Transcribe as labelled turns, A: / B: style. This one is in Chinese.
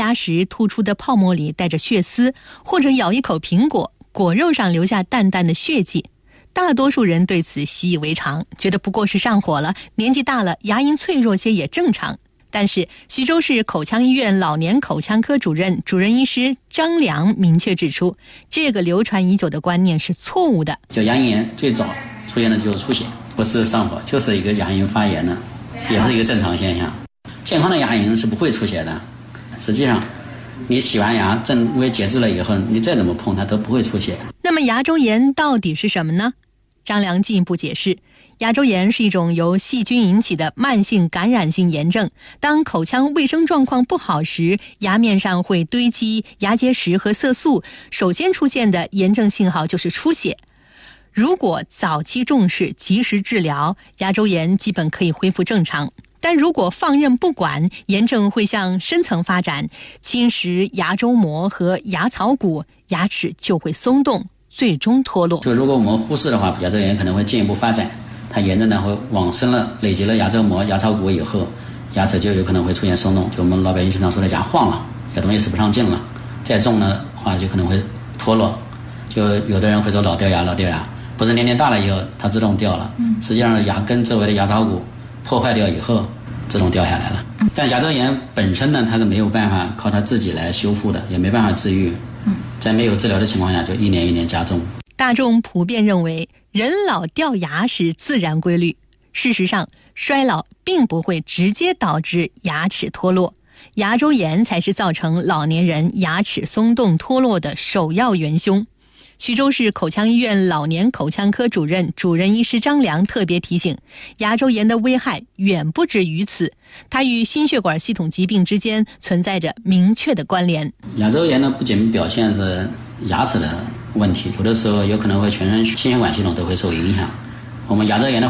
A: 牙时吐出的泡沫里带着血丝，或者咬一口苹果，果肉上留下淡淡的血迹。大多数人对此习以为常，觉得不过是上火了，年纪大了，牙龈脆弱些也正常。但是徐州市口腔医院老年口腔科主任医师张良明确指出，这个流传已久的观念是错误的。
B: 就牙龈炎最早出现的就是出血，不是上火，就是一个牙龈发炎的，也是一个正常现象。健康的牙龈是不会出血的，实际上你洗完牙正微节制了以后，你再怎么碰它都不会出血。
A: 那么牙周炎到底是什么呢？张良进一步解释，牙周炎是一种由细菌引起的慢性感染性炎症，当口腔卫生状况不好时，牙面上会堆积牙结石和色素，首先出现的炎症信号就是出血。如果早期重视，及时治疗，牙周炎基本可以恢复正常。但如果放任不管，炎症会向深层发展，侵蚀牙周膜和牙槽骨，牙齿就会松动，最终脱落。
B: 就如果我们忽视的话，牙周炎可能会进一步发展，它炎症呢会往深了，累积了牙周膜、牙槽骨以后，牙齿就有可能会出现松动，就我们老百姓经常说的牙晃了，有东西使不上劲了。再重的话就可能会脱落，就有的人会说老掉牙，不是年龄大了以后它自动掉了，实际上牙根周围的牙槽骨破坏掉以后自动掉下来了。但牙周炎本身呢，它是没有办法靠它自己来修复的，也没办法治愈。在没有治疗的情况下，就一年一年加重。
A: 大众普遍认为人老掉牙是自然规律，事实上衰老并不会直接导致牙齿脱落，牙周炎才是造成老年人牙齿松动脱落的首要元凶。徐州市口腔医院老年口腔科主任医师张良特别提醒，牙周炎的危害远不止于此，它与心血管系统疾病之间存在着明确的关联。
B: 牙周炎呢，不仅表现是牙齿的问题，有的时候有可能会全身心血管系统都会受影响。我们牙周炎的